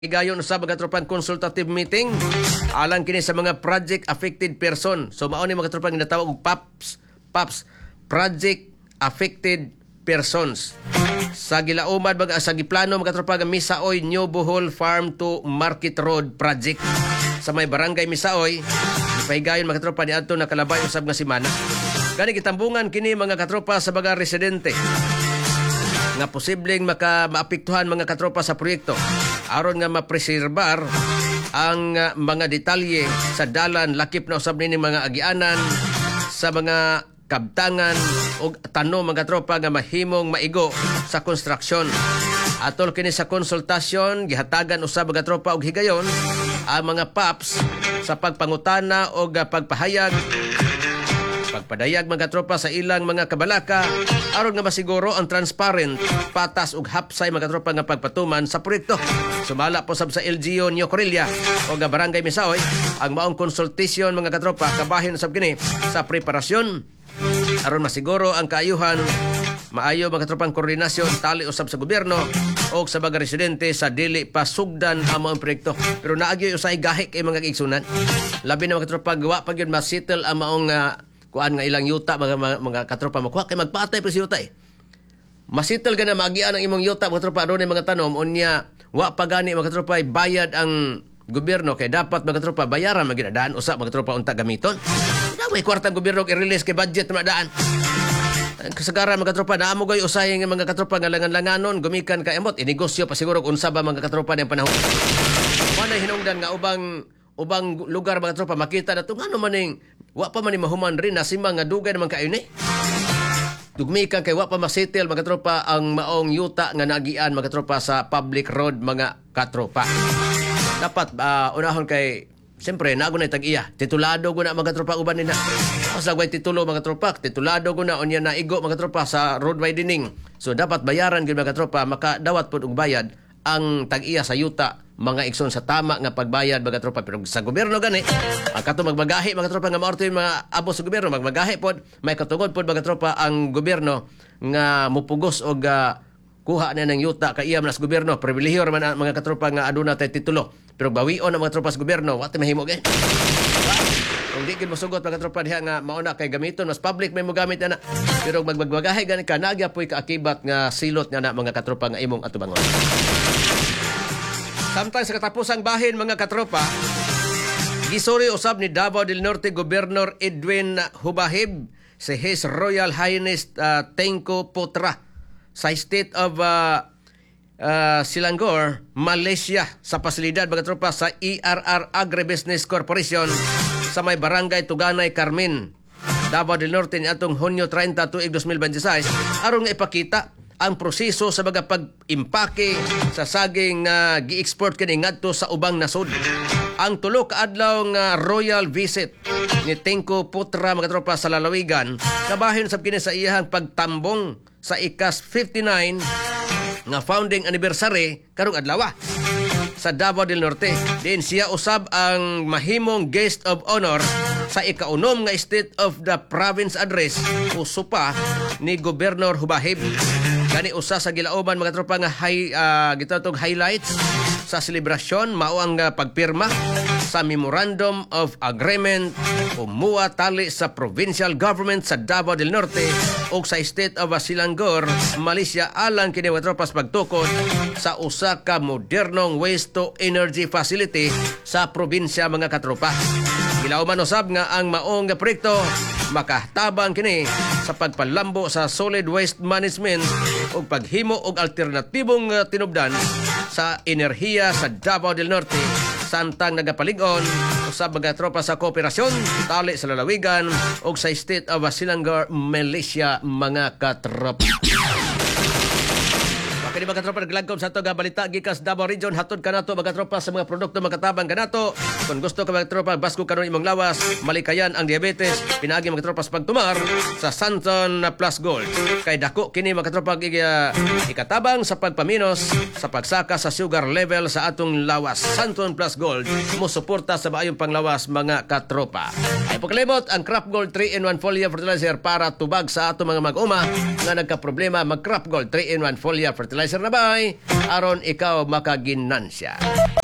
Igayon sa mga tropang consultative meeting alang kini sa mga project affected person. So mao ni mga tropang ginatawag og PAPS, project affected persons. Sa gilauman sa giplano mga tropang Misaoy New Bohol Farm to Market Road project sa may barangay Misaoy. Ipahigayon mga tropa ni adto nakalabay usab nga semana. Kani gitambungan kini mga katropa sa mga residente nga posibleng maapektuhan mga katropa sa proyekto aron nga mapreserbar ang mga detalye sa dalan lakip na usab nini mga agianan sa mga kabtangan o tanom mga tropa nga mahimong maigo sa konstruksyon. Atol kini sa konsultasyon gihatagan usab mga tropa og higayon ang mga PAPS sa pagpangutana o pagpadayag mga tropa sa ilang mga kabalaka aron nga masiguro ang transparent, patas ug hapsay mga tropa nga pagpatuman sa proyekto. Sumala po sab sa LGU New Corilla o nga barangay Misaoy ang maong konsultasyon mga katropa kabahin sab kini sa preparasyon aron masiguro ang kaayuhan maayo mga tropang koordinasyon tali usab sa gobyerno o sa mga residente sa dili pasugdan ang mga proyekto. Pero naagyo usay gahi kay mga igsunan. Labi na mga tropa gawa pag yun masettle ang maong kuan nga ilang yuta mga katropa makuha kay magpatay pa si yuta eh. Masitel ka na magian ang imong yuta mga tropa doon mga tanom unya wa pa gani mga tropa bayad ang gobyerno kay dapat mga tropa bayaran maginadaan usab mga tropa unta gamiton. Daway kwartang gobyerno i-release kay budget na daan. Kasagaran mga tropa naamo goy usay nga mga katropa nga langan-langanon gumikan ka emot inegosyo pa siguro unsa ba mga katropa ng panahon. Wala hinungdan nga ubang lugar mga tropa makita na ngano maning wa pa man ni mahuman rin na simang nga dugay naman kayo ni. Dugmi ka kay wa pa masettle mga tropa ang maong yuta nga nagian mga tropa sa public road mga katropa. Dapat unahon kay siyempre nago na tag-iya. Titulado ko na mga tropa uban nila. Sa way titulo mga tropa, titulado ko na unya na igo mga tropa sa road widening. So dapat bayaran gyud mga tropa makadawat pud og bayad ang tag-iya sa yuta mga igsoon sa tama nga pagbayad mga tropa. Pero sa gobyerno gani ang kato magbagahi mga tropa nga maorto yung mga abo sa gobyerno magbagahi pod may katungod pod mga tropa ang gobyerno nga mupugos og kuha na ng yuta kay iya man sa gobyerno pribilehiyo man mga katropa nga aduna tay titulo pero bawion ang mga tropa sa gobyerno wa tay mahimo gay. Kung di gid mosugot mga tropa diha nga mauna kay gamiton mas public may mo gamit ana pero magbagahi gani ka nagyapoy ka akibat nga silot nga na mga katropa nga imong atubangon. Samtang sa katapusang bahin mga katropa, gisuri usab ni Davao del Norte Governor Edwin Hubahib si His Royal Highness Tengku Putra sa State of Selangor, Malaysia sa pasilidad mga tropa sa ERR Agribusiness Corporation sa may barangay Tuganay, Carmen, Davao del Norte ni atong Hunyo 30 tuig 2026 aron nga ipakita ang proseso sa mga pag-impake sa saging gi-export kini ngadto sa ubang nasod. Ang tulo ka adlaw nga royal visit ni Tengku Putra mga tropa sa lalawigan kabahin sab kini sa iyang pagtambong sa ikas 59 nga founding anniversary karong adlaw sa Davao del Norte. Din siya usab ang mahimong guest of honor sa ikaunom nga State of the Province address usupa ni Governor Hubahib. Gani usa sa gilauban mga tropa nga gitawag highlights sa selebrasyon mao ang pagpirma sa Memorandum of Agreement o MOA tali sa Provincial Government sa Davao del Norte o sa State of Selangor, Malaysia alang kini mga tropas pagtukod sa usa ka modernong waste to energy facility sa probinsya mga katropa. Gilauman usab nga ang maong proyekto makatabang kini sa pagpalambo sa solid waste management ug paghimo og alternatibong tinubdan sa enerhiya sa Davao del Norte samtang nagapalig-on usab mga tropa sa kooperasyon tali sa lalawigan ug sa State of Selangor, Malaysia mga katropa. Kini mga tropa naglagkom sa ato nga balita gikas Davao Region hatod kanato mga tropa sa mga produkto makatabang kanato. Kung gusto ka mga tropa basko karon imong lawas malikayan ang diabetes pinaagi mga tropa sa pagtumar sa Santon Plus Gold. Kay dako kini mga tropa ikatabang sa pagpaminos sa pagsaka sa sugar level sa atong lawas. Santon Plus Gold mo suporta sa maayong panglawas mga katropa. Ay pagkalimot ang Crop Gold 3-in-1 foliar fertilizer para tubag sa atong mga mag-uma nga nagka problema mag Crop Gold 3-in-1 foliar fertilizer fertilizer na bay aron ikaw makaginansya.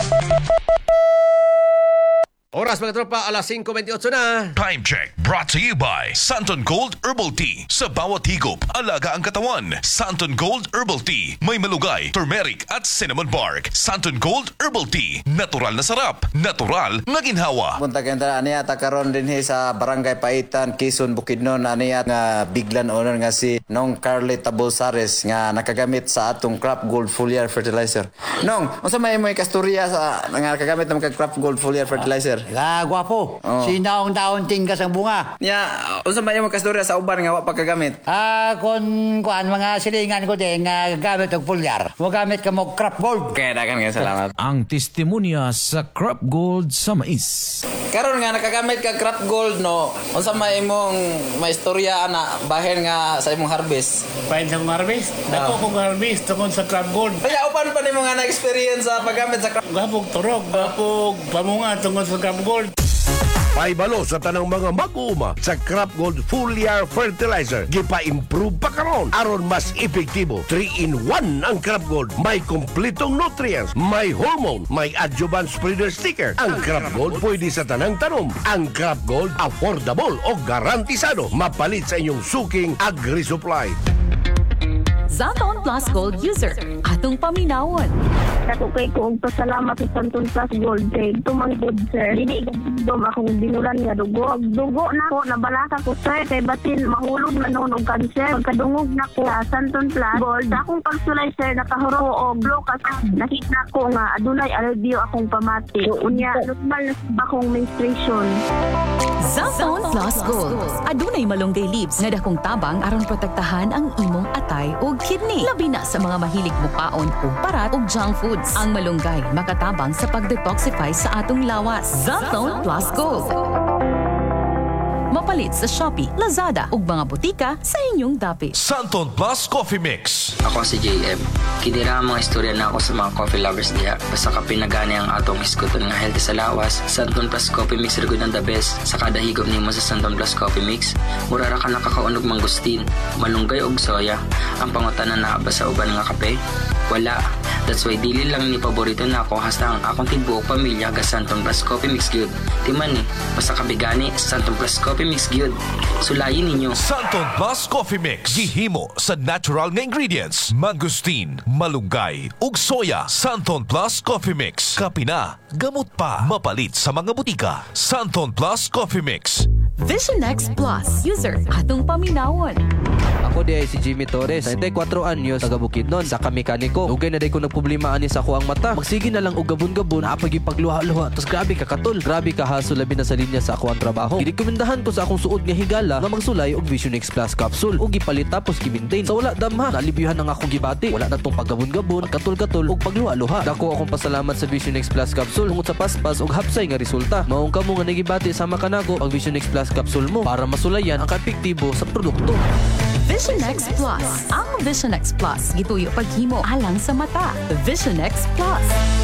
Oras mga tropa, alas 5:28 na. Time check brought to you by Santon Gold Herbal Tea. Sa bawat higop, alaga ang katawan. Santon Gold Herbal Tea. May malugay, turmeric at cinnamon bark. Santon Gold Herbal Tea. Natural na sarap. Natural na ginhawa. Punta kenta aniya ta karon dinhi sa Barangay Paitan, Quezon, Bukidnon, aniya nga biglan owner nga si Nong Carly Tabulsares nga nakagamit sa atong Crop Gold Foliar Fertilizer. Nong, unsa may mo kasturya sa nga nakagamit ng Crop Gold Foliar Fertilizer? Gwapo. Oh. Sinaong taon tingkas ang bunga. Nya, unsa may mo kasturya sa uban nga wa pagkagamit? Kun mga silingan ko din nga gamit og pulyar. Mo gamit ka mo crop gold. Kaya dagan nga salamat. Ang testimonya sa Crop Gold sa mais. Karon nga nakagamit ka Crop Gold no. Unsa may imong maistorya ana bahin nga sa imong harvest? Pain sa kong harvest. Dako kong harvest tungkol sa crab gold. Kaya upan pa nimo nga na-experience sa paggamit sa crop. Gapog turog, gapog pamunga tungkol sa crab gold. Paibalo sa tanang mga mag-uuma sa Crop Gold Foliar Fertilizer. Gipa-improve pa karon aron mas epektibo. 3-in-1 ang Crop Gold. May kompletong nutrients, may hormone, may adjuvant spreader sticker. Ang Crop Gold pwede sa tanang tanom. Ang Crop Gold affordable o garantisado. Mapalit sa inyong suking agri-supply. Santon Plus Gold user, atong paminawon. Ako kay ko og pasalamat sa Santon Plus Gold kay tumangkod sir. Dili gudom akong binulan nga dugo. Dugo na ko nabalaka ko sir kay batin mahulog na noon og cancer. Pagkadungog na ko sa Santon Plus Gold, akong pagsulay sir nakahuro og blow kasi nakita ko nga adunay alivio akong pamati. Unya normal na akong menstruation. Santon Plus Gold, adunay malunggay leaves nga dakong tabang aron protektahan ang imong atay ug kidney. Labi na sa mga mahilig mukaon ug parat ug junk foods. Ang malunggay makatabang sa pag-detoxify sa atong lawas. Santon Plus Gold. Mapalit sa Shopee, Lazada ug mga butika sa inyong dapit. Santon Plus Coffee Mix. Ako si JM. Kinira ang mga istorya na ako sa mga coffee lovers diha. Basta ka pinagani ang atong iskuton nga healthy sa lawas. Santon Plus Coffee Mix rin ang the best. Sa kada higop nimo sa Santon Plus Coffee Mix, murara ka nakakaunog mangustin, malunggay og soya. Ang pangutanan na ba sa uban nga kape? Wala. That's why dili lang ni paborito na ako hasta ang akong tibuok pamilya ga Santon Plus Coffee Mix Good. Timan ni, basta kabigani, Santon Plus Coffee Mix Good. Sulayin ninyo. Santon Plus Coffee Mix. Gihimo sa natural nga ingredients. Mangustin, malunggay, ug soya. Santon Plus Coffee Mix. Kapina, gamot pa. Mapalit sa mga butika. Santon Plus Coffee Mix. Vision X Plus user, atong paminawon. Ako di ay si Jimmy Torres, 94 anyos, taga Bukidnon, sa kamekaniko. Ugay na di ko nagproblema ani sa ako ang mata. Magsige na lang og gabon-gabon, napagi pagluha-luha. Tapos grabe ka katol, grabe ka haso labi na sa linya sa ako ang trabaho. Girekomendahan ko sa akong suod nga higala nga magsulay og Vision X Plus capsule. Ug gipalit tapos gi-maintain. Sa wala damha, nalibyuhan ang akong gibati. Wala na tong paggabon-gabon, katol-katol ug pagluha-luha. Dako akong pasalamat sa Vision X Plus capsule tungod sa paspas ug hapsay nga resulta. Maong kamo nga nagibati sama kanago ang Vision X Plus capsule mo para masulayan ang kaepektibo sa produkto. Vision X Plus. Ang Vision X Plus gituyo paghimo alang sa mata. Vision X Plus.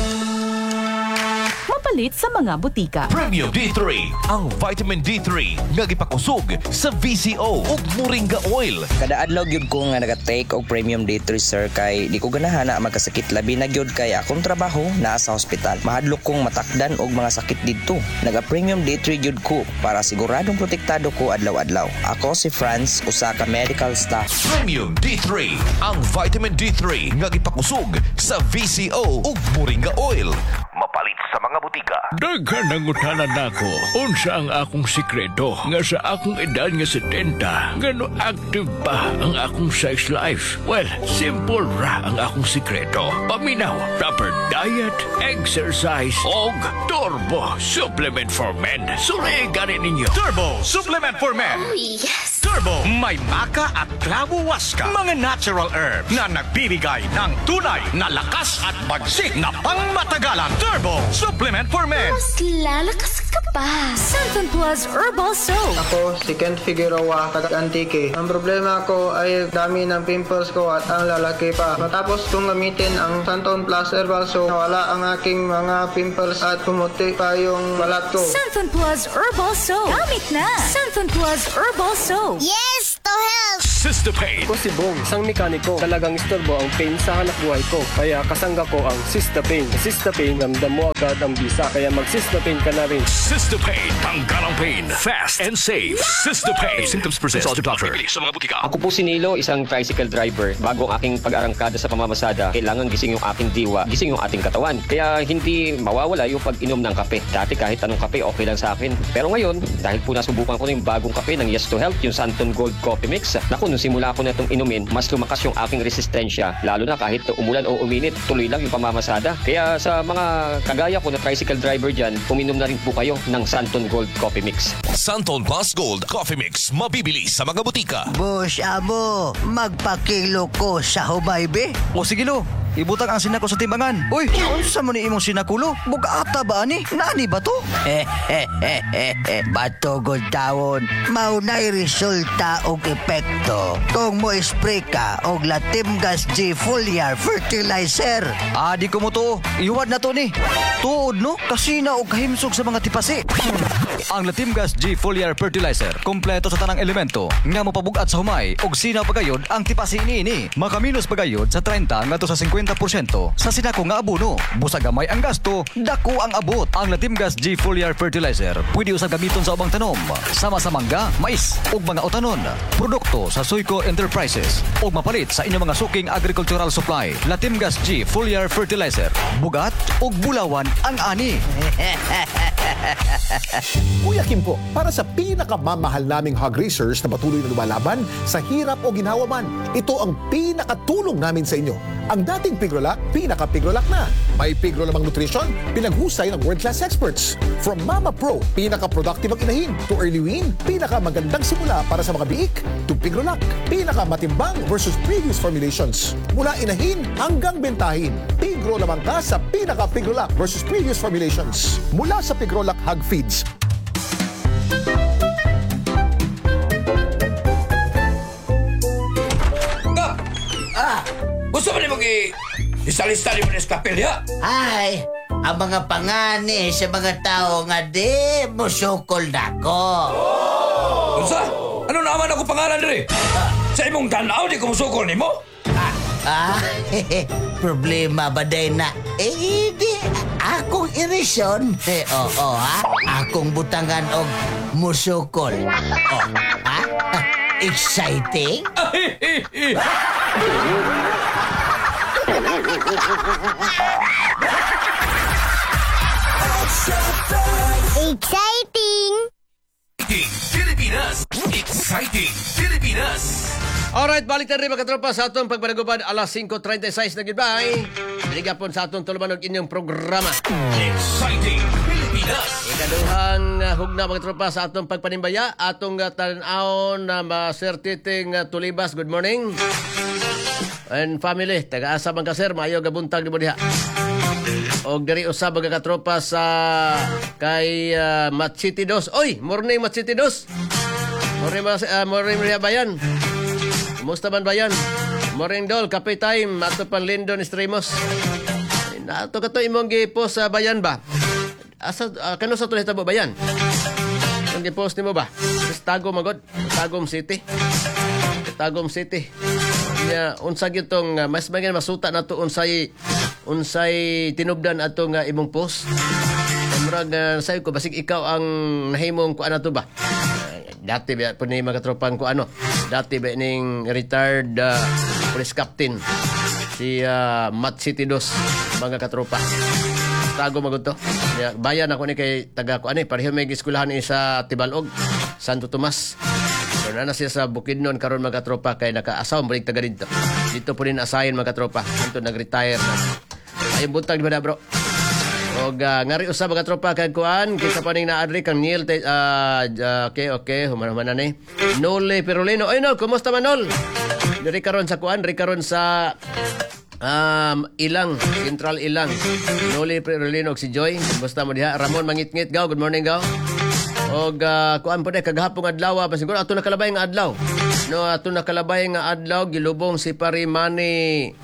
Mapalit sa mga butika. Premium D3, ang vitamin D3 nga gipakusog sa VCO ug Moringa Oil. Kada adlaw gyud ko nga naga-take og Premium D3 sir kay di ko ganahan na magkasakit labi na gyud kay akong trabaho naa sa ospital. Mahadlok kong matakdan og mga sakit didto. Naga-Premium D3 gyud ko para siguradong protektado ko adlaw-adlaw. Ako si Franz, usa ka medical staff. Premium D3, ang vitamin D3 nga gipakusog sa VCO ug Moringa Oil. Mapalit sa mga butika. Daghan ang utanan nako. Unsa ang akong sikreto nga sa akong edad nga 70, ngano active pa ang akong sex life? Well, simple ra ang akong sikreto. Paminaw, proper diet, exercise, og Turbo Supplement for Men. Surigan ninyo. Turbo Supplement for Men. Oh, yes! Turbo, may maka at clavo waska, mga natural herbs na nagbibigay ng tunay na lakas at bagsik na pangmatagalan. Turbo Supplement for Men. Mas lalakas ka pa. Santon Plus Herbal Soap. Ako si Kent Figueroa, taga Antique. Ang problema ko ay dami ng pimples ko at ang lalaki pa. Matapos kong gamitin ang Santon Plus Herbal Soap, nawala ang aking mga pimples at pumuti pa yung balat ko. Santon Plus Herbal Soap. Gamit na. Santon Plus Herbal Soap. Yes, to help! Sistapain. Ako si Bong, isang mekaniko. Talagang istorbo ang pain sa hanap buhay ko. Kaya kasangga ko ang Sistapain. Sa Sistapain, ramdam mo agad ang bisa. Kaya mag-Sistapain ka na rin. Sistapain. Tanggal ang pain. Fast and safe. Sistapain. If symptoms persist, consult your doctor. Sa mga butika. Ako po si Nilo, isang tricycle driver. Bago ang aking pag-arangkada sa pamamasada, kailangan gising yung aking diwa, gising yung ating katawan. Kaya hindi mawawala yung pag-inom ng kape. Dati kahit anong kape, okay lang sa akin. Pero ngayon, dahil po nasubukan ko na yung bagong kape ng Yes to Health, yung Santon Gold Coffee Mix. Naku, nung simula ko na itong inumin, mas lumakas yung aking resistensya. Lalo na kahit umulan o uminit, tuloy lang yung pamamasada. Kaya sa mga kagaya ko na tricycle driver dyan, uminom na rin po kayo ng Santon Gold Coffee Mix. Santon Plus Gold Coffee Mix. Mabibili sa mga butika. Boss Abo, magpakilo ko sa hubaybe. O sige lo, ibutang ang sinako sa timbangan. Uy, unsa mo ni imong sinakulo? Bugata ba ani? Nani ba to? Batogod tawon, maunay resulta og epekto kung mo spray ka og Latimgas G Foliar Fertilizer. Di ko mo to. Iwad na to ni. Tuod no, kasina og kahimsog sa mga tipasi. Ang Latimgas G Foliar Fertilizer, kompleto sa tanang elemento nga mopabugat sa humay og sinaw pagayod ang tipasi niini. Makaminos pagayod sa 30 ngadto sa 50% sa sinako nga abono. Busag gamay ang gasto, dako ang abot. Ang Latimgas G Foliar Fertilizer pwede usab gamiton sa ubang tanom, sama sa mangga, mais ug mga utanon. Produkto sa Soyco Enterprises ug mapalit sa inyong mga suking agricultural supply. Latimgas G Foliar Fertilizer, bugat ug bulawan ang ani. Kuya Kim po, para sa pinakamamahal naming hog racers na patuloy na lumalaban sa hirap o ginhawa man, ito ang pinakatulong namin sa inyo. Ang dating Pigrolac, pinaka-Pigrolac na. May Pigro lamang nutrition, pinaghusay ng world-class experts. From Mama Pro, pinaka-productive ang inahin, to Early Win, pinaka-magandang simula para sa mga biik, to Pigrolac, pinaka-matimbang versus previous formulations. Mula inahin hanggang bentahin, Pigro lamang ka sa pinaka-Pigrolac versus previous formulations. Mula sa Pigrolac Hog Feeds. Gusto mo na mag-isalista ni mo na eskapel, ya? Ay, ang mga pangani sa mga tao nga di musukol nako. Unsa? Ano naman ako pangalan rin? Sa imong tanaw, di ko musukol ni mo? Problema ba day na? Di akong irisyon. Oo, ha? Akong butangan og musukol. Exciting? Exciting Pilipinas! Exciting Pilipinas! Alright, balik na rin mga katropa sa atong pagpanagubad alas 5:36 na goodbye. Binigapon sa atong tulumanog inyong programa. Exciting Pilipinas! Ikaduhang hugna mga tropa sa atong pagpanimbaya. Atong tan-aon na masertiting Tulibas. Good morning. And family, taga-asa man ka sir, maayo gabuntag ni mo diha. Og diri usab mga katropa sa kay Mat City 2. Oy, morning Mat City 2. Morning bayan. Kumusta man bayan? Morning dol, kape time, ato pang Lindon Extremos. Nato ka to imong gi-post sa bayan ba? Asa kano sa tulis tabo bayan? Ang gi-post nimo ba? Tagom magod, Tagom City. Tagom City. Nya unsa gyud tong mas magin masuta nato unsay tinubdan atong imong post. Murag sayo ko basig ikaw ang nahimong kuan nato ba? Dati ba po ni mga tropang ko dati ba ning retired police captain si Mat City 2 mga katropa. Tago magud to. Bayan ako ni kay taga ko pareho may eskwelahan ni sa Tibalog, Santo Tomas. So na siya sa Bukidnon karon mga katropa kay nakaasaw balik taga dito. Dito po rin asayin mga katropa. Anto nag-retire na. Ayun buntag di ba na bro? Og ngari usab mga tropa kay kuan kita pa ning naadri kang Neil okay human ni Nole Perolino. Ay no, kumusta man Nol? Diri karon sa kuan, diri karon sa Ilang, Central Ilang. Nole Perolino si Joy. Kumusta mo diha? Ramon Mangitngit gaw. Good morning gaw. Og kuan po kagahapon adlaw pa siguro ato nakalabay nga adlaw. No, ato nakalabay nga adlaw gilubong si Parimanuel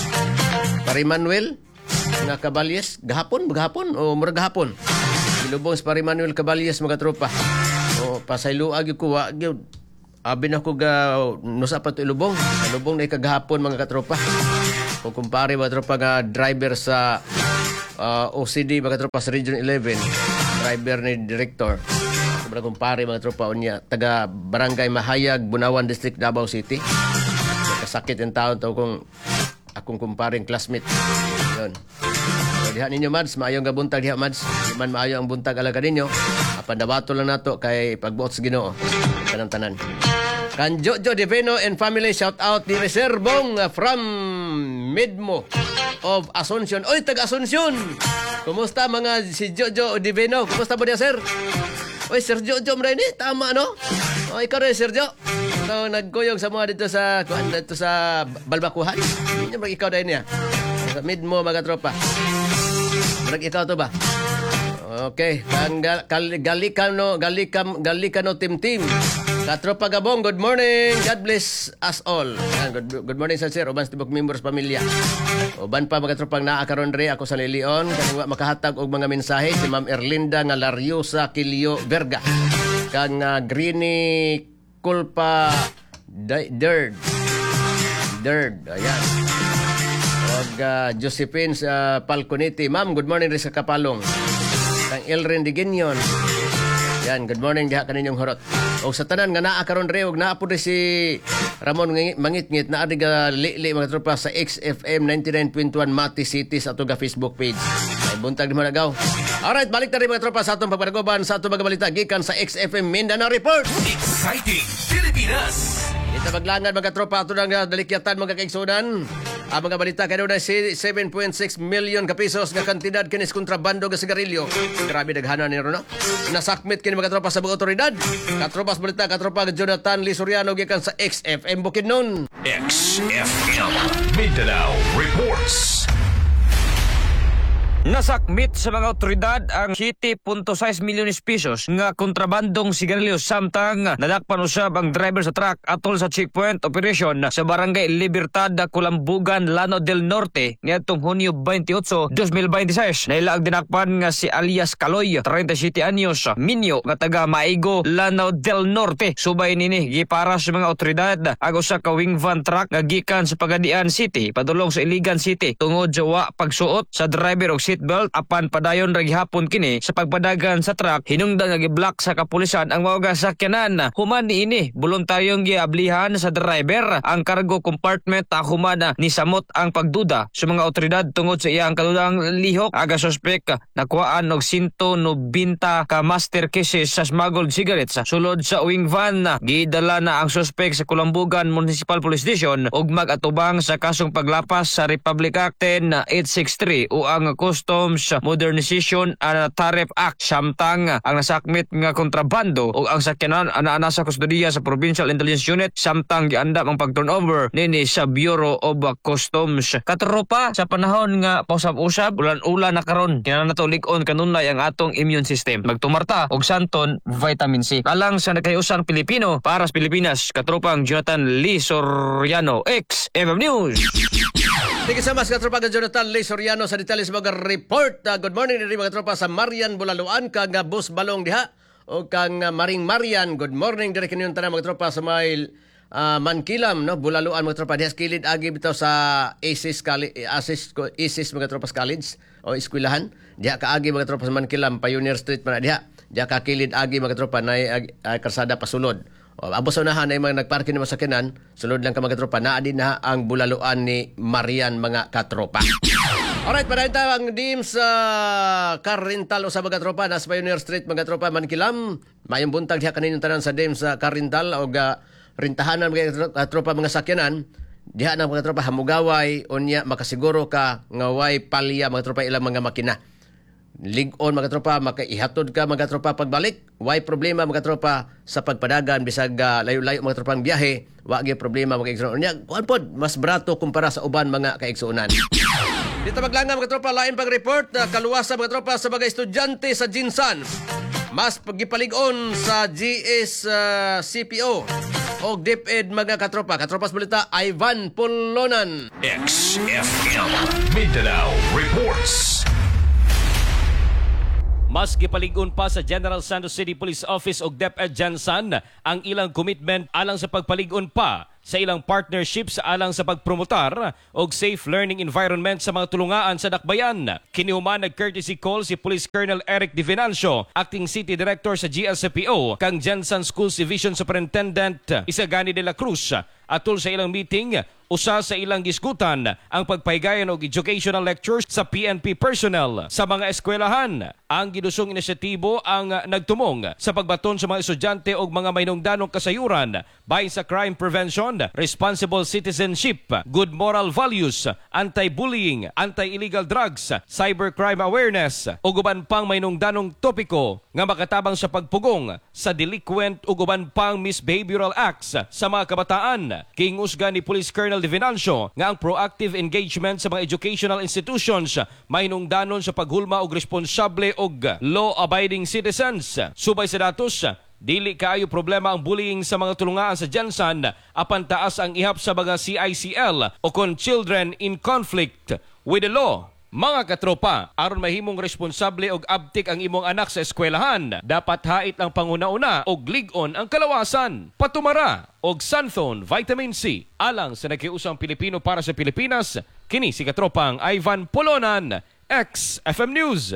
nga Caballes gahapon o murag gahapon gilubong si Parimanuel Caballes mga tropa o pasayloag ko wa gyud Abi na ko nusa pa to ilubong. Ilubong na ikagahapon mga katropa. Kung kumpare mga tropa nga driver sa OCD mga tropa sa Region 11, driver ni Director. Kumbaga kumpare mga tropa unya taga Barangay Mahayag, Bunawan District, Davao City. Kasakit yung taon to kung akong kumparing classmate. Yun. So, diha ninyo Mads, maayong gabuntag diha Mads. Di man maayo ang buntag alaga ninyo. Apandabato lang nato kay pagbuot sa Ginoo. Tanan-tanan. Kan Jojo Divino and family, shout out di Reservong from Midmo of Asuncion. Oy, taga Asuncion. Kumusta mga si Jojo Divino? Kumusta mo dia, sir? Oy, Sir Jojo mo rin tama no? Oy, ikaw rin, Sir Jo. So, nagkuyog sa mga dito sa Balbakuhan. Hindi mo ikaw dahil niya. Sa Midmo, mga tropa. Ikaw to ba? Okay. Galikano Tim. Katropa Gabong, good morning. God bless us all. Good morning sa sir. Uban sa tibok members pamilya. Uban pa mga tropang naakaron re ako sa Lilion. Kaning makahatag og mga mensahe si Ma'am Erlinda nga Lariosa Kilio Verga. Kang Greeny Culpa Derd. Ayan. Og Josephine sa Palconiti. Ma'am, good morning rin sa Kapalong. Kang Elren Digenyon. Yan, good morning diha kaninyong horot. O sa tanan nga naa karon re og naa pud si Ramon Mangitngit na adi li mga tropa sa XFM 99.1 Mati City sa atong Facebook page. Ay buntag di mo nagaw. Alright, balik ta rin mga tropa sa atong pagpanagoban sa atong mga balita gikan sa XFM Mindanao Report. Exciting Pilipinas. Ita maglangan mga tropa ato nang dalikyatan mga kaigsunan. Ang mga balita kayo na 7.6 million ka pesos nga kantidad kinis kontrabando nga sigarilyo. Grabe daghanan ni Rono. Nasakmit kini mga tropa sa mga otoridad. Katropa sa balita, katropa Jonathan Lee Soriano gikan sa XFM Bukidnon. XFM Mindanao Reports. Nasakmit sa mga otoridad ang 7.6 milyones pesos nga kontrabandong sigarilyo samtang nadakpan usab ang driver sa truck atol sa checkpoint operation sa Barangay Libertad, Kulambugan, Lanao del Norte ngadtong Hunyo 28, 2026. Naila ang dinakpan nga si alias Kaloy, 37 anyos, Minyo nga taga Maigo, Lanao del Norte. Subay nini gipara sa mga otoridad ang usa ka wing van truck nga gikan sa Pagadian City padulong sa Iligan City tungod sa wa pagsuot sa driver og seatbelt apan padayon ra gihapon kini sa pagpadagan sa truck. Hinungdan nga giblock sa kapulisan ang mga sakyanan. Human niini voluntaryong giablihan sa driver ang cargo compartment human ni samot ang pagduda sa mga otoridad tungod sa iyang kadulang lihok. Aga suspek nakuhaan og 190 ka master cases sa smuggled cigarettes sulod sa wing van. Gidala na ang suspek sa Kulambugan Municipal Police Station ug mag-atubang sa kasong paglapas sa Republic Act 10863 o ang Customs Modernization and Tariff Act. Samtang ang nasakmit nga kontrabando o ang sakyanan ana sa kustodiya sa Provincial Intelligence Unit samtang giandam ang pag-turnover nini sa Bureau of Customs. Katropa, sa panahon nga pausab-usab ulan-ulan na karon kinanatulig-on kanunay ang atong immune system. Magtumarta og santon vitamin C. Alang sa nakayusang Pilipino para sa Pilipinas, katropang Jonathan Lee Soriano, XFM News. Thank you so much, katropa Jonathan Lee Soriano sa detalles mga report. Good morning diri mga tropa sa Marian Bulaluan kang bus balong diha o kang Maring Marian. Good morning diri kaninyong tanan mga tropa sa may Mankilam no Bulaluan mga tropa diha kilid agi bitaw sa ISIS mga tropa sa college o eskwelahan. Diha kaagi mga tropa sa Mankilam Pioneer Street man diha. Diha ka kilid agi mga tropa na karsada pasulod. Abos unahan ay mga nagparking ng masakyanan, sulod lang ka mga katropa, naadin na ang Bulaluan ni Marian mga katropa. Alright, parahin tayo ang dim sa car rental o sa mga katropa, nasa Pioneer Street mga katropa, Mankilam. Mayong buntag diha kaninyong tanan sa dim sa car rental o rintahanan mga katropa mga sakyanan. Diha na mga katropa hamugaway, unya makasiguro ka ngaway palya mga katropa ilang mga makina. Lig-on mga tropa, makaihatod ka mga tropa pagbalik. Why problema mga tropa sa pagpadagan bisag layo-layo mga tropang biyahe, wa gyud problema mga kaigsuonan. Nya kuan pod mas brato kumpara sa uban mga kaigsuonan. Dito maglangan mga tropa lain pag report na kaluwasan mga tropa sa mga estudyante sa Jinsan. Mas pagipalig-on sa GS CPO o DepEd mga katropa. Katropa sa balita Ivan Polonan. XFM Mindanao Reports. Mas gipalig-on pa sa General Santos City Police Office og DepEd Jansan ang ilang commitment alang sa pagpalig-on pa sa ilang partnerships alang sa pagpromotar og safe learning environment sa mga tulungaan sa dakbayan. Kinihuman nag-courtesy call si Police Colonel Eric Di Venancio, Acting City Director sa GLCPO, kang Jansan Schools Division Superintendent Isagani de la Cruz. Atol sa ilang meeting, usa sa ilang gisgutan ang pagpahigayon og educational lectures sa PNP personnel sa mga eskwelahan. Ang gidusong inisyatibo ang nagtumong sa pagbaton sa mga estudyante og mga mahinungdanong kasayuran bahin sa crime prevention, responsible citizenship, good moral values, anti-bullying, anti-illegal drugs, cybercrime awareness ug uban pang mahinungdanong topiko nga makatabang sa pagpugong sa delinquent ug uban pang misbehavioral acts sa mga kabataan. Kiingusga ni Police Colonel Di Venancio nga ang proactive engagement sa mga educational institutions mahinungdanon sa paghulma og responsable og law-abiding citizens. Subay sa datos, dili kaayo problema ang bullying sa mga tulungaan sa Jansan, apan taas ang ihap sa mga CICL o kon children in conflict with the law. Mga katropa, aron mahimong responsable og abtik ang imong anak sa eskwelahan, dapat hait ang panguna-una og lig-on ang kalawasan. Patumara og Santhon Vitamin C alang sa nakiusang Pilipino para sa Pilipinas. Kini si katropang Ivan Polonan, XFM News.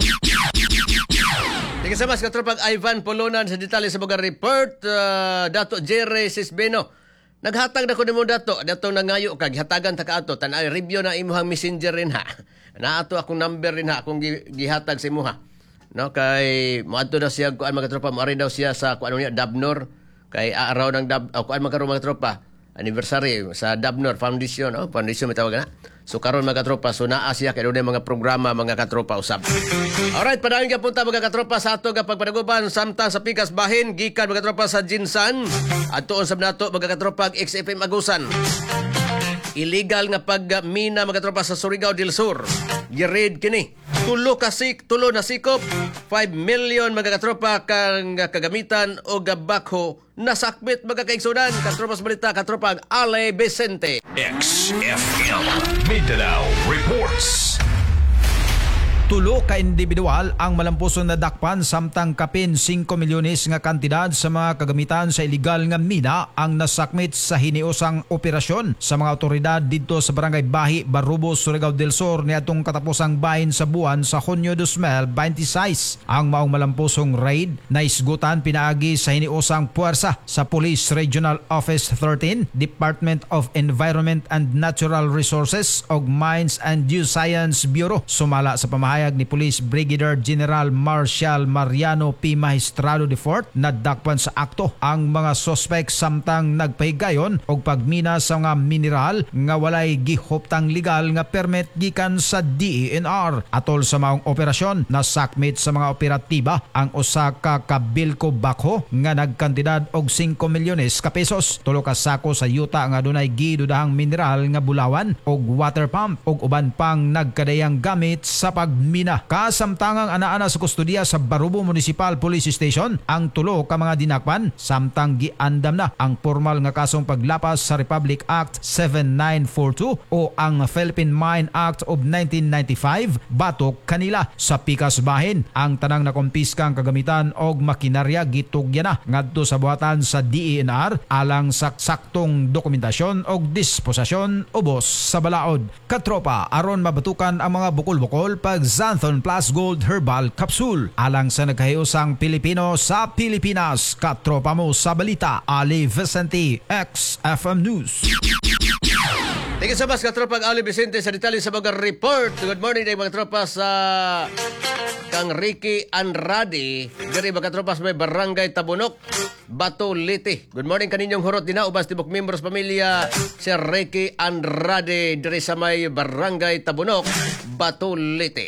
Tingin sa mas katropang Ivan Polonan sa detalye sa mga report, Dato Jerry Sisbeno. Naghatag na ko nimo dato nangayo kag hatagan ta kaato tanay review na imuhang messenger rin ha. Naato akong number rin ha akong gihatag sa imuha. No kay moadto na siya kuan mga tropa, moari daw siya sa kuan niya Dabnor kay araw ng kuan magkaroon mga tropa anniversary sa Dabnor Foundation, foundation matawag na. So karon mga katropa, so naa siya kay dunay mga programa mga katropa usab. Alright, padayon ka punta mga katropa sa ato nga pagpadaguban samtang sa pikas bahin gikan mga katropa sa Jinsan adtoon sa nato mga katropa XFM Agusan. Illegal nga pagmina mga katropa sa Surigao del Sur. Girid kini. Tulo na sikop 5 million mga katropa kang kagamitan o gabakho nasakbit mga kaigsunan. Katropa sa balita, katropa Ale Vicente. XFM Mindanao Reports. Tulo ka individual ang malampuson na dakpan samtang kapin 5 milyones nga kantidad sa mga kagamitan sa illegal nga mina ang nasakmit sa hiniusang operasyon sa mga otoridad dito sa Barangay Bahi, Barubo, Surigao del Sur niadtong katapusang bahin sa buwan sa Hunyo 2026. Ang maong malampusong raid na isgutan pinaagi sa hiniusang puwersa sa Police Regional Office 13, Department of Environment and Natural Resources ug Mines and Geoscience Bureau. Sumala sa pamahayag ni Police Brigadier General Marcial Mariano P. Magistrado IV, nadakpan sa akto ang mga sospek samtang nagpahigayon og pagmina sa mga mineral nga walay gihuptang legal nga permit gikan sa DENR. Atol sa maong operasyon, nasakmit sa mga operatiba ang usa ka kabilko bakho nga nagkantidad og 5 milyones ka pesos, tulo ka sako sa yuta nga dunay gidudahang mineral nga bulawan og water pump ug uban pang nagkadayang gamit sa pagmina. Kasamtangang ana-ana sa kustudiya sa Barubo Municipal Police Station ang tulo ka mga dinakpan samtang giandam na ang formal nga kasong paglapas sa Republic Act 7942 o ang Philippine Mine Act of 1995 batok kanila. Sa pikas bahin ang tanang nakompiskang kagamitan og makinarya gitugya na ngadto sa buhatan sa DENR alang sa saktong dokumentasyon og disposasyon ubos sa balaod. Katropa, aron mabatukan ang mga bukol-bukol pag Xanthon Plus Gold Herbal Capsule alang sa nagkahiusang Pilipino sa Pilipinas. Katropa mo sa balita, Ali Vicente, XFM News. Thank you so much katropa Ali Vicente sa detalye sa mga report. Good morning mga tropa sa kang Ricky Andrade diri mga tropa sa may Barangay Tabunok, Bato Liti. Good morning kaninyong hurot din na ubas tibok membros pamilya si Ricky Andrade diri sa may Barangay Tabunok, Bato Liti.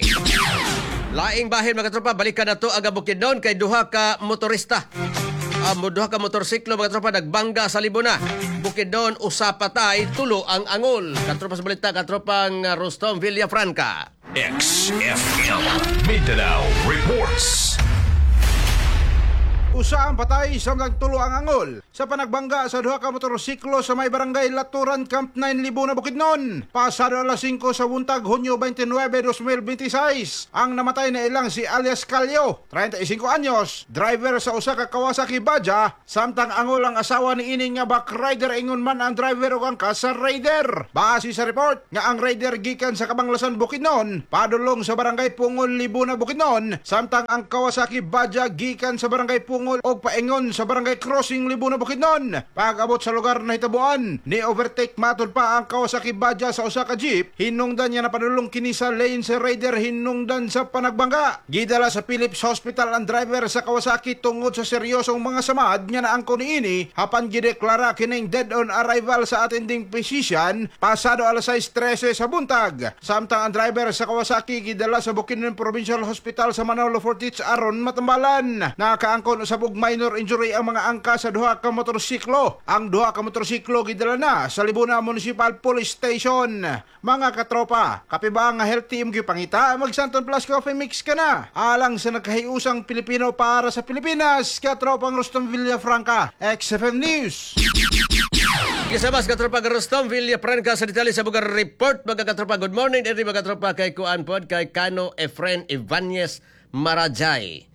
Laing bahin mga tropa, balikan na to aga Bukidnon kay duha ka motorista. Duha ka motorsiklo mga tropa nagbangga sa Libona. Bukidnon usa patay, tulo ang angol. Katropa sa balita, katropang Rostom Villafranca. XFM Mindanao Reports. Usa ang patay samtang tulo ang angol sa panagbangga sa duha ka motorsiklo sa may barangay Laturan, Camp 9, Libuna, Bukidnon. Pasado alas 5 sa buntag, Hunyo 29, 2026. Ang namatay na ilang si alias Calio, 35 anyos, driver sa usa ka Kawasaki Baja, samtang angol ang asawa ni ining nga back rider, ingon man ang driver ug angkas sa rider. Base sa report nga ang rider gikan sa Kabanglasan, Bukidnon, padulong sa barangay Pungol, Libuna, Bukidnon, samtang ang Kawasaki Baja gikan sa barangay Pungol o paingon sa barangay Crossing, Libuna, Bukidnon. Pag-abot sa lugar na hitabuan, ni overtake matod pa ang Kawasaki Baja sa usa ka jeep. Hinungdan niya na padulong kini sa lane sa rider, hinungdan sa panagbangga. Gidala sa Philips Hospital ang driver sa Kawasaki tungod sa seryosong mga samad niya na angko niini, hapan gideklara kining dead on arrival sa attending physician pasado alas 6:13 sa buntag. Samtang ang driver sa Kawasaki gidala sa Bukidnon Provincial Hospital sa Manolo Fortich aron matambalan. Nakaangkon sa minor injury ang mga angka sa duha ka motorsiklo. Ang duha ka motorsiklo gidala na sa Libuna Municipal Police Station. Mga katropa, kapiba nga health team gipangita, mag Santon Plus Coffee Mix ka na. Alang sa nagkahiusang Pilipino para sa Pilipinas, katropang Rustom Villafranca, XFM News. Kisabas katropa Rustom Villafranca sa detalye sa Bugar Report. Mga katropa, good morning. Eri mga katropa kay Kuan Pod, kay Cano Efren Ibanez Marajay.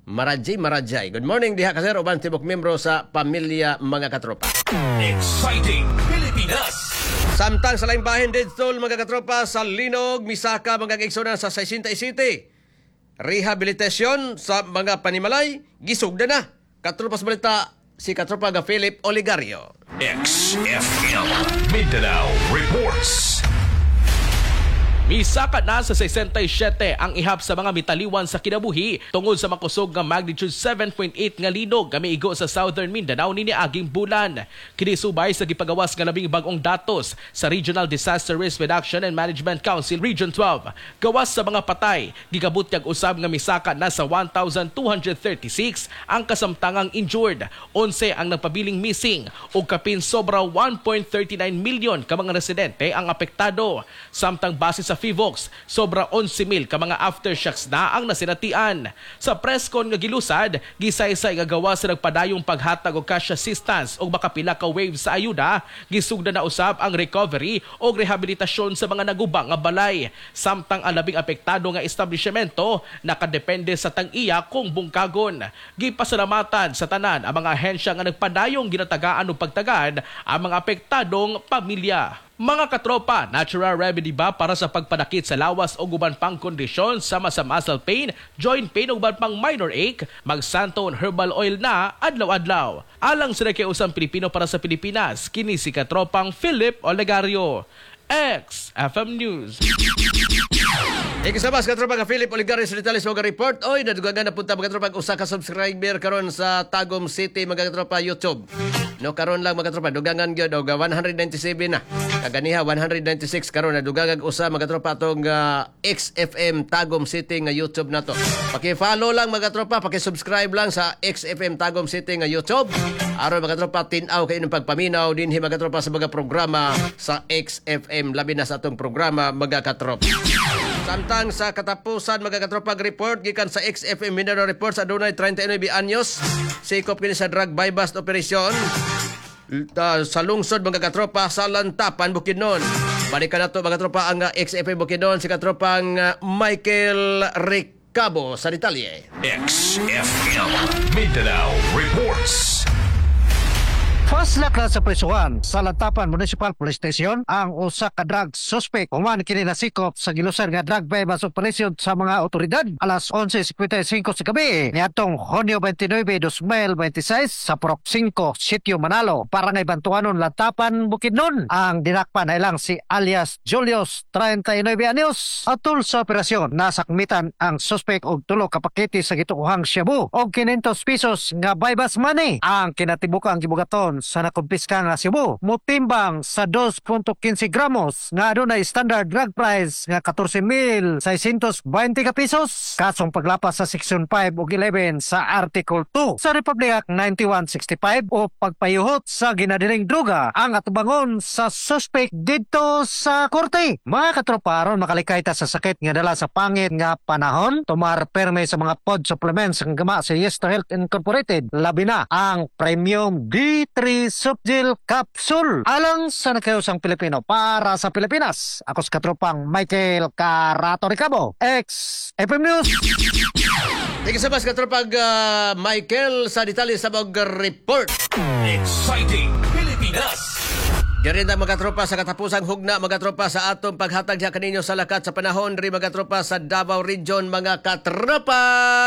Good morning diha ka sir, uban tibok membro sa pamilya mga katropa. Exciting Pilipinas! Samtang sa laing bahin dito mga katropa sa Linog, Misaka, mga igsoon sa 60 City. Rehabilitasyon sa mga panimalay, gisugda na. Katropa sa balita, si katropa ga Philip Oligario. XFM Mindanao Reports. Misaka na sa 67 ang ihap sa mga mitaliwan sa kinabuhi tungod sa makusog nga magnitude 7.8 nga linog nga miigo sa Southern Mindanao nini aging bulan. Kini subay sa gipagawas nga labing bag-ong datos sa Regional Disaster Risk Reduction and Management Council Region 12. Gawas sa mga patay, gigabot yag usab nga misaka na sa 1,236 ang kasamtangang injured. 11 ang nagpabiling missing ug kapin sobra 1.39 million ka mga residente ang apektado. Samtang base sa FIVOX, sobra 11,000 ka mga aftershocks na ang nasinatian. Sa presscon nga gilusad, gisaysay nga gawa sa nagpadayong paghatag og cash assistance o makapila ka wave sa ayuda, gisugda na usab ang recovery o rehabilitasyon sa mga nagubang nga balay. Samtang ang labing apektado nga establishmento nakadepende sa tang-iya kung bungkagon. Gipasalamatan sa tanan ang mga ahensya nga nagpadayong ginatagaan og pagtagad ang mga apektadong pamilya. Mga katropa, natural remedy ba para sa pagpadakit sa lawas o guban pang kondisyon sama sa muscle pain, joint pain o guban pang minor ache? Mag-Santon Herbal Oil na adlaw-adlaw. Alang sa nakiusang Pilipino para sa Pilipinas, kini si katropang Philip Oligario. XFM News. Ikasabas katropa ka Philip Oligario sa detalye sa report. Oy, nadugangan na punta mga katropa usa ka subscriber karon sa Tagum City mga katropa YouTube. No karon lang mga katropa dugangan gyud og 197 na. Kaganiha 196 karon na dugangan usa mga katropa atong XFM Tagum City nga YouTube nato. Paki-follow lang mga katropa, paki-subscribe lang sa XFM Tagum City nga YouTube. Aron mga katropa tin-aw kay inyong pagpaminaw dinhi mga katropa sa mga programa sa XFM labi na sa atong programa mga katropa. Samtang sa katapusan mga katropa report gikan sa XFM Mindanao Reports adunay 39 anyos sikop kini sa drug buy-bust operation sa lungsod mga katropa sa Lantapan, Bukidnon. Balikan nato mga katropa ang XFM Bukidnon si katropang Michael Recabo sa detalye. XFM Mindanao Reports. Fasla ka sa presuhan sa Lantapan Municipal Police Station ang usa ka drug suspect human kini nasikop sa gilusan nga drug buy-bust operation sa mga otoridad alas 11:55 sa gabi niadtong Hunyo 29, 2026 sa Purok 5, Sitio Manalo, Barangay Bantuanon, Lantapan, Bukidnon. Ang dinakpan ay lang si alias Julius, 39 anyos. Atol sa operasyon, nasakmitan ang suspect og tulo ka pakete sa gitukuhang shabu og 500 pesos nga buy-bust money. Ang kinatibukang gibugaton karon sa nakumpiska nga Cebu motimbang sa 2.15 gramos nga adunay standard drug price nga 14,620 ka pesos. Kasong paglapas sa Section 5 ug 11 sa Article 2 sa Republic Act 9165 o pagpayuhot sa ginadiling droga ang atubangon sa suspect dito sa korte. Mga katropa, aron makalikay ta sa sakit nga dala sa pangit nga panahon, tumar perme sa mga pod supplements ang gama sa Yes to Health Incorporated, labi na ang Premium D3 Subgel Capsule alang sa nakayusang Pilipino para sa Pilipinas. Ako sa katropang Michael Carato Ricabo, ex-FM News. Ikasabas katropang Michael sa detalye sa mga report. Exciting Pilipinas! Dirinda mga tropa sa katapusang hugna, mga tropa sa atong paghatag diha kaninyo sa lakat sa panahon ri mga tropa sa Davao Region, mga katropa.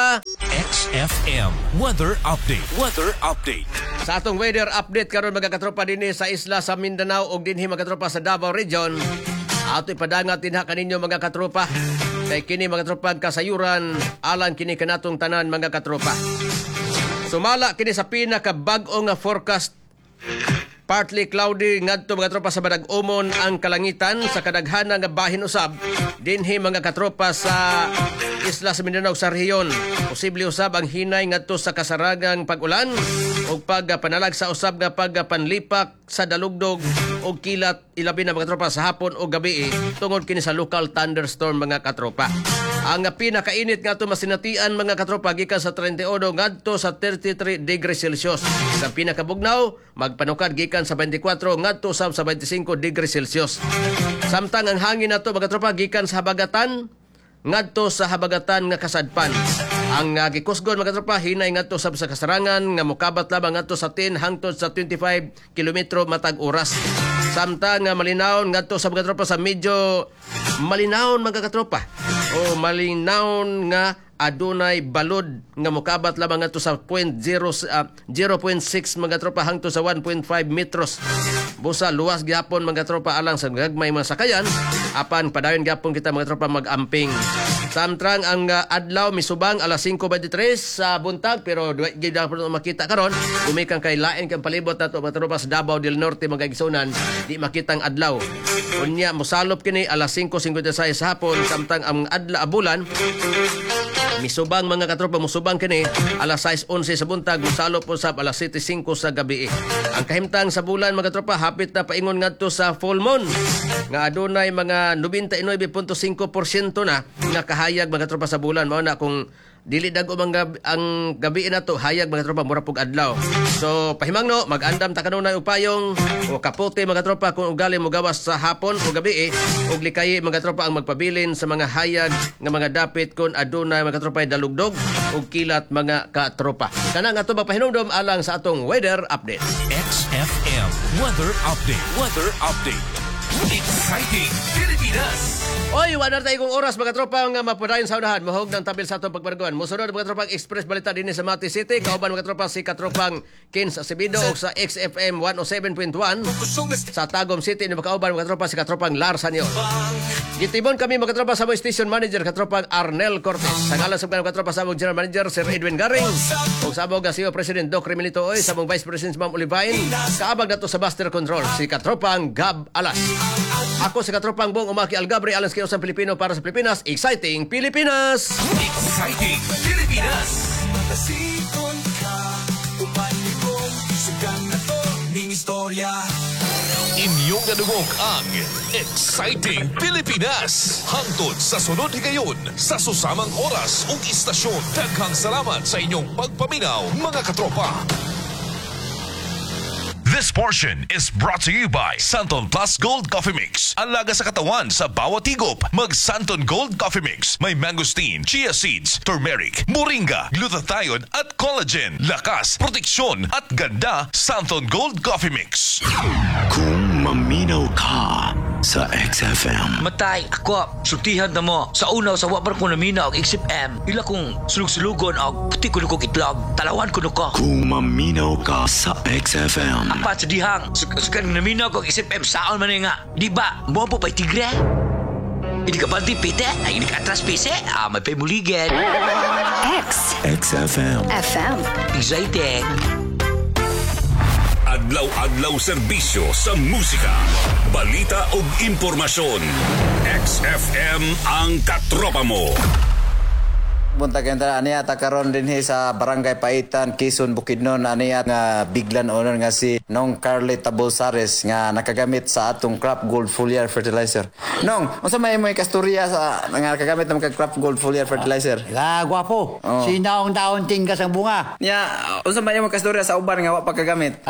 XFM Weather Update. Weather Update. Sa atong weather update karon mga katropa dinhi sa isla sa Mindanao ug dinhi mga tropa sa Davao Region. Ato ipadangat dinha kaninyo mga katropa. Kay kini mga tropa kasayuran alang kini kanatong tanan mga katropa. Sumala kini sa pinakabag-o nga forecast. Partly cloudy ngadto mga tropa sa Badag-Umon ang kalangitan sa kadaghanan nga bahin usab dinhi mga katropa sa isla sa Mindanao sa rehiyon. Posible usab ang hinay ngadto sa kasaragang pag-ulan ug pagpanalag sa usab nga pagpanlipak sa dalugdog ug kilat ilabi na mga tropa sa hapon o gabi tungod kini sa local thunderstorm mga katropa. Ang pinakainit ngadto masinatian mga katropa gikan sa 31 ngadto sa 33 degrees Celsius. Sa pinakabugnaw magpanukad gikan sa 24 ngadto sa 25 degrees Celsius. Samtang ang hangin nato mga tropa gikan sa habagatan ngadto sa habagatan nga kasadpan. Ang gikusgon mga tropa hinay ngadto sa kasarangan nga mokabat lamang ngadto sa 10 hangtod sa 25 kilometro matag oras. Samtang nga malinaw ngadto sa mga tropa sa medyo malinaw mga katropa o malinaw nga adunay balod nga mokabat lamang ngadto sa 0.6 mga tropa hangtod sa 1.5 metros. Busa luwas gyapon mga tropa alang sa gagmay mga sakayan apan padayon gyapon kita mga tropa mag-amping. Samtang ang adlaw misubang alas 5:23 sa buntag pero di gyapon makita karon gumikan kay lain kang palibot nato mga tropa sa Davao del Norte mga igsunan di makitang adlaw. Unya mosalop kini alas 5:56 sa hapon samtang ang adlaw bulan misubang mga katropa musubang kini alas 6:11 sa buntag mosalop po sa alas 7:05 sa gabi. Ang kahimtang sa bulan mga tropa hapit na paingon ngadto sa full moon nga adunay mga 99.5% na nga kahayag mga tropa sa bulan. Mao na kung dili dag ang gabi na to hayag mga tropa mura pug adlaw. So pahimangno mag-andam ta kanunay og payong o kapote mga tropa kung ugali mo gawas sa hapon o gabi ug likay mga tropa ang magpabilin sa mga hayag nga mga dapit kun adunay mga tropa dalugdog ug kilat mga katropa. Kana nga to magpahinumdom alang sa atong weather update. XFM Weather Update. Weather Update. Exciting Pilipinas! Oy, wala tayo kong oras mga tropa nga mapadayon sa unahan. Mahog ng tabil sa atong pagbarguan. Musunod mga tropang Express Balita din sa Mati City. Kauban mga tropa si katropang Kins Acevedo o sa XFM 107.1. Sa Tagum City ni makauban mga tropa si katropang Larsan yun. Gitibon kami mga tropa sa mga station manager katropang Arnel Cortez. Sa ngalan sa mga tropa sa mga general manager Sir Edwin Garing. O sa mga CEO President Doc Remilito Oy. Sa mga Vice President Ma'am Olivain. Kaabag na to sa Buster Control si katropang Gab Alas. Ako si katropang Bong Umaki Algabri alang sa Pilipino para sa Pilipinas. Exciting Pilipinas! Exciting Pilipinas! Makasikon ka, umanibong, sugang na to, ning istorya. Inyong nadungog ang Exciting Pilipinas. Hangtod sa sunod higayon sa susamang oras ug istasyon. Daghang salamat sa inyong pagpaminaw, mga katropa. This portion is brought to you by Santon Plus Gold Coffee Mix. Ang laga sa katawan sa bawat higop. Mag Santon Gold Coffee Mix. May mangosteen, chia seeds, turmeric, moringa, glutathione at collagen. Lakas, proteksyon at ganda. Santon Gold Coffee Mix. Kung maminaw ka sa XFM. Matay, ako, sultihan na mo. Sa unaw, sa wabar ko namina ang XFM. Ila kong sulug-sulugon ang puti ko nukong itlog. Talawan ko nuko. Kung maminaw ka sa XFM. Apat sa dihang. Sukan namina ko ang XFM. Saon man nga. Di ba? Mo po pa'y tigre? Hindi ka banti pite? Ay, hindi ka atras pise? May paymuligan. XFM. FM. Exciting. Adlaw-adlaw serbisyo sa musika, balita ug impormasyon. XFM ang katropa mo. Bunta kenta aniya karon dinhi sa Barangay Paitan, Quezon, Bukidnon, aniya nga biglan owner nga si Nong Carly Tabolsares nga nakagamit sa atong Crop Gold Foliar Fertilizer. Nong, unsa may mo kasturya sa nga nakagamit ng Crop Gold Foliar Fertilizer? Gwapo. Sinaong daon tingkas ang bunga. Nya, unsa may mo kasturya sa uban nga wa pagkagamit?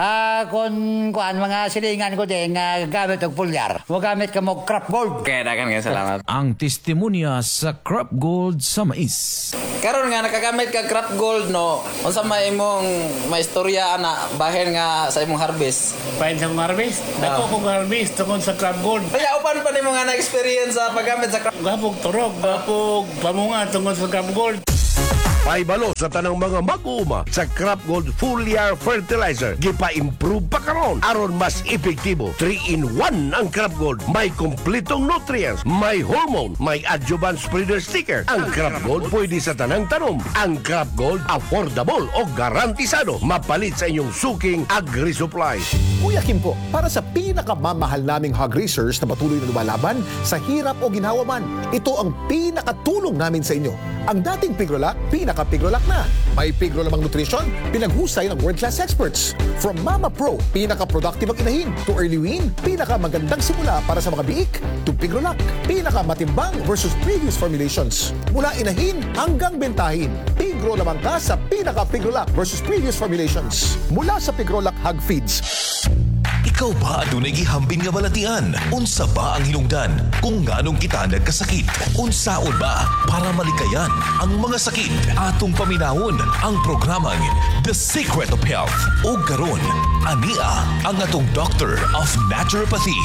Kuan mga silingan ko din nga gamit og foliar. Mo gamit ka mo Crop Gold. Kaya dagan nga salamat. Ang testimonya sa Crop Gold sa mais. Karon nga nakagamit ka Crop Gold, no, unsa may imong maistorya ana bahin nga sa imong harvest? Bahin sa imong harvest? Dako kong harvest tungod sa Crop Gold. Kaya upan pa nimo nga na-experience sa paggamit sa Crop Gold? Gapog turog, gapog pamunga tungod sa Crop Gold. Paibalo sa tanang mga mag-uuma sa Crop Gold Foliar Fertilizer. Gipa-improve pa karon aron mas epektibo. 3-in-1 ang Crop Gold. May kompletong nutrients, may hormone, may adjuvant spreader sticker. Ang Crop Gold pwede sa tanang tanom. Ang Crop Gold affordable o garantisado. Mapalit sa inyong suking agri-supply. Kuya Kim po, para sa pinakamamahal naming hog racers na patuloy na lumalaban sa hirap o ginhawa man, ito ang pinakatulong namin sa inyo. Ang dating Pigrolac, pinaka-Pigrolac na. May Pigro lamang nutrition, pinaghusay ng world-class experts. From Mama Pro, pinaka-productive ang inahin, to Early Wean, pinaka-magandang simula para sa mga biik, to Pigrolac, pinaka-matimbang versus previous formulations. Mula inahin hanggang bentahin, Pigro lamang ka sa pinaka-Pigrolac versus previous formulations. Mula sa Pigrolac Hog Feeds. Ikaw ba adunay gihambin nga balatian? Unsa ba ang hinungdan? Kung nganong kita nagkasakit? Unsaon ba para malikayan ang mga sakit? Atong paminawon ang programang The Secret of Health. O karon, ania ang atong Doctor of Naturopathy.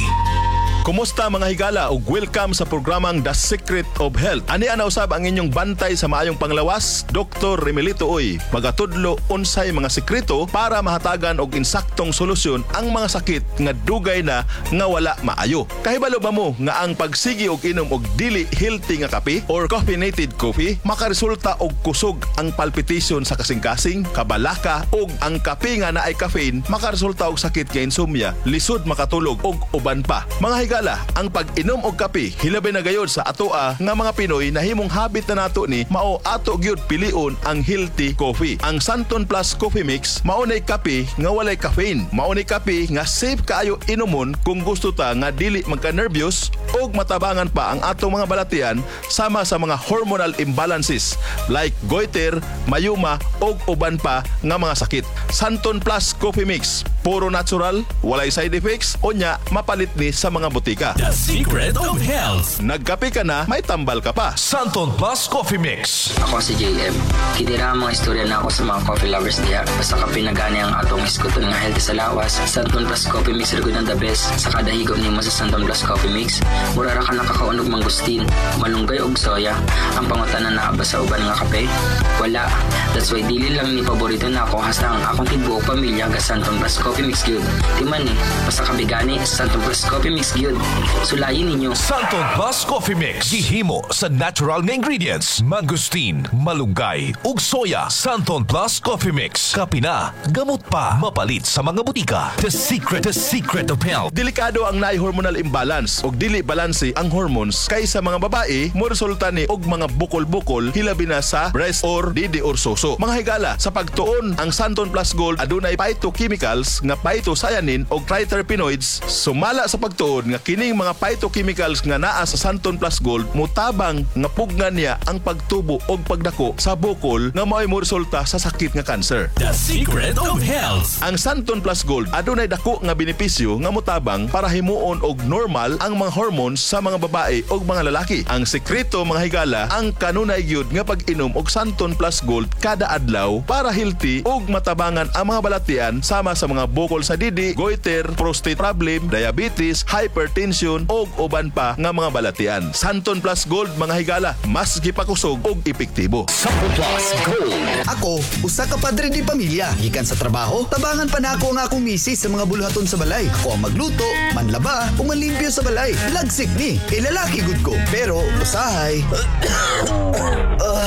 Kumusta mga higala ug welcome sa programang The Secret of Health. Ani ana usab ang inyong bantay sa maayong panglawas, Dr. Remelito Uy. Magatudlo unsay mga sekreto para mahatagan og insaktong solusyon ang mga sakit nga dugay na nga wala maayo. Kahibalo ba mo nga ang pagsigi og inom og dili healthy nga kape or caffeinated coffee makaresulta og kusog ang palpitation sa kasing-kasing, kabalaka ug ang kape nga naay caffeine makaresulta og sakit nga insomnia, lisod makatulog ug uban pa. Mga higala, ang pag-inom og kape hilabi na gayod sa atoa nga mga Pinoy nahimong habit na nato ni mao ato gyud pilion ang healthy coffee. Ang Santon Plus Coffee Mix mao nay kape nga walay caffeine. Mao nay kape nga safe kaayo inomon kung gusto ta nga dili magka-nervyos ug matabangan pa ang atong mga balatian sama sa mga hormonal imbalances like goiter, mayuma ug uban pa nga mga sakit. Santon Plus Coffee Mix, puro natural, walay side effects, unya mapalit ni sa mga butika. The Secret of Health. Nagkape ka na, may tambal ka pa. Santon Plus Coffee Mix. Ako si JM. Kinira ang mga istorya na ako sa mga coffee lovers diya. Basta kape na gani ang atong iskuton nga healthy sa lawas. Santon Plus Coffee Mix rin ang the best. Sa kada higop niyo mo sa Santon Plus Coffee Mix, murara ka nakakaunog mangustin, malunggay og soya. Ang pangutanan na ba sa uban nga kape? Wala. That's why dili lang ni paborito na ako hasta ang akong tibuok pamilya ga Santon Plus Coffee Mix gyud. Timan ni, basta kabigani Santon Plus Coffee Mix gyud. Sulayin ninyo. Santon Plus Coffee Mix. Gihimo sa natural na ingredients. Mangustin, malunggay, ug soya. Santon Plus Coffee Mix. Kape na, gamot pa. Mapalit sa mga butika. The Secret of Health. Delikado ang naay hormonal imbalance ug dili balanse ang hormones kay sa mga babae mo resulta ni og mga bukol-bukol hilabi na sa breast or didi or soso. Mga higala, sa pagtuon ang Santon Plus Gold adunay phytochemicals nga phytocyanin ug triterpenoids. Sumala sa pagtuon nga kining mga phytochemicals nga naa sa Santon Plus Gold mutabang nga pugnan niya ang pagtubo og pagdako sa bukol nga mao'y mo resulta sa sakit nga cancer. The Secret of Health. Ang Santon Plus Gold adunay dako nga benepisyo nga mutabang para himuon og normal ang mga hormones sa mga babae ug mga lalaki. Ang sekreto mga higala, ang kanunay gyud nga pag-inom og Santon Plus Gold kada adlaw para healthy ug matabangan ang mga balatian sama sa mga bukol sa didi, goiter, prostate problem, diabetes, hypertension og uban pa nga mga balatian. Santon Plus Gold mga higala, mas gipakusog og epektibo. Santon Plus Gold. Ako, usa ka padre di pamilya. Gikan sa trabaho, tabangan pa nako ang akong misis sa mga buluhaton sa balay. Ako ang magluto, manlaba, o manlimpyo sa balay. Lagsik ni, kay lalaki gud ko. Pero usahay. Ay.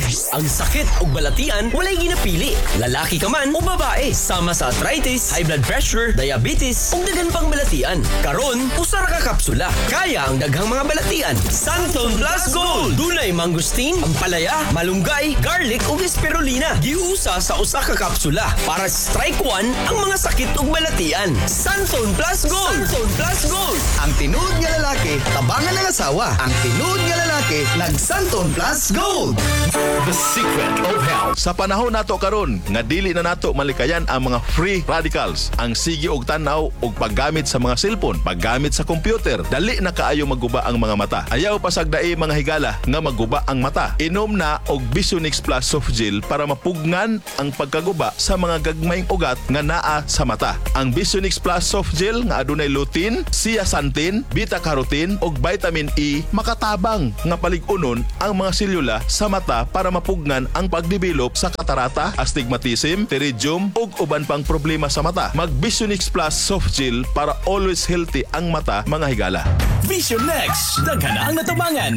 Ang sakit o balatian walay ginapili. Lalaki ka man o babae, sama sa arthritis, high blood pressure, diabetes o dagan pang balatian. Karon, usara ka kapsula. Kaya ang daghang mga balatian. Santon Plus Gold. Dunay mangustin, ampalaya, malunggay, garlic ug spirulina. Giusa sa usa ka kapsula para strike one ang mga sakit ug balatian. Santon Plus Gold. Santon Plus Gold. Ang tinuod nga lalaki, tabangan ng asawa. Ang tinuod nga lalaki, nag-Santon Plus Gold. The Secret of Health. Sa panahon nato karon nga dili na nato malikayan ang mga free radicals, ang sige og tanaw og paggamit sa mga cellphone, paggamit sa computer, dali na kaayo maguba ang mga mata. Ayaw pasagdai mga higala nga maguba ang mata. Inom na og Visionix Plus Soft Gel para mapugnan ang pagkaguba sa mga gagmayng ugat nga naa sa mata. Ang Visionix Plus Soft Gel nga adunay lutein, zeaxanthin, beta-carotene ug vitamin E makatabang nga palig-unon ang mga selula sa mata para mapugnan ang pagdevelop sa katarata, astigmatism, pterygium ug uban pang problema sa mata. Mag Visionix Plus Soft Gel para always healthy ang mata mga higala. Vision Next, daghan na ang natabangan.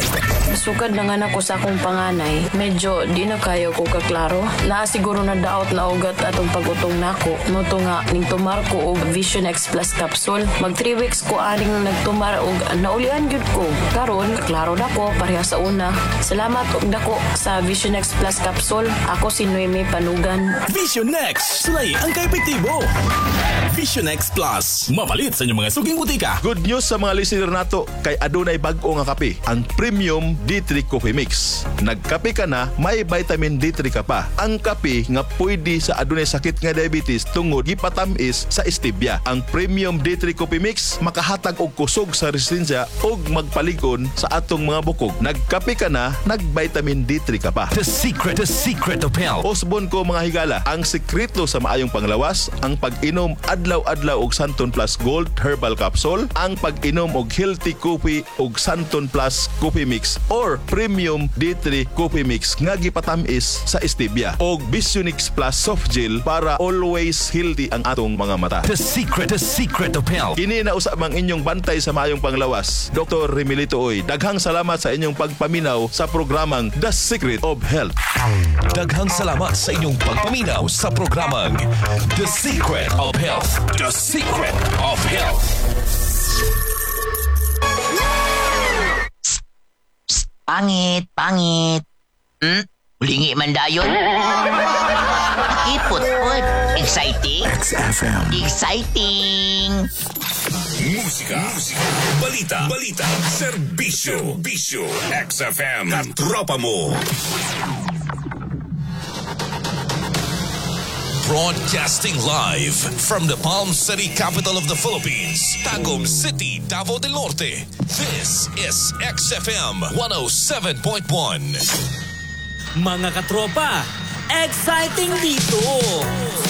Sukad na nga ako sa akong panganay, medyo di na kayo ko kaklaro. Siguro na daot na ugat atong pagutong nako. Noto nga ning tumar ko og Vision X Plus capsule. Mag 3 weeks ko aning nagtumar og naulian gyud ko. Karon klaro na ko pareha sa una. Salamat og dako sa Vision X Plus capsule. Ako si Noemi Panugan. Vision Next, sulay ang kaepektibo. Vision X Plus, mapalit sa inyong mga suging butika. Good news sa mga listener nato kay adunay bag-o nga kape, ang Premium D3 Coffee Mix. Nagkape ka na, may vitamin D3 ka pa. Ang kape nga pwede sa adunay sakit nga diabetes tungod gipatamis sa stevia. Ang Premium D3 Coffee Mix makahatag og kusog sa resistensya ug magpaligon sa atong mga bukog. Nagkape ka na, nag-vitamin D3 ka pa. The secret of health. Osbon ko mga higala, ang sekreto sa maayong panglawas, ang pag-inom adlaw-adlaw og Santon Plus Gold Herbal Capsule, ang pag-inom og healthy coffee og Santon Plus Coffee Mix or Premium D3 Coffee Mix nga gipatamis sa stevia og Visionix Plus Soft Gel para always healthy ang atong mga mata. The secret of health. Kini na usab ang inyong bantay sa maayong panglawas, Dr. Remilito Oy. Daghang salamat sa inyong pagpaminaw sa programang The Secret of Health. Daghang salamat sa inyong pagpaminaw sa programang The Secret of Health. The Secret of Health. Pangit. Ulingi man dayon. Ipot-pot. Exciting. XFM. Exciting. Musika. Balita. Serbisyo. XFM. Katropa mo. Broadcasting live from the Palm City, capital of the Philippines, Tagum City, Davao del Norte. This is XFM 107.1. Mga katropa, exciting dito!